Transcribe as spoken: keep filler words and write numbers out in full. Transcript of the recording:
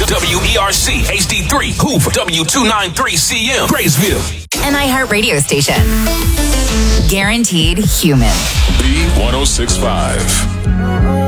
W E R C H D three, Hoover, W two ninety-three C M, Graysville. An iHeart radio station. Guaranteed human. B one oh six point five.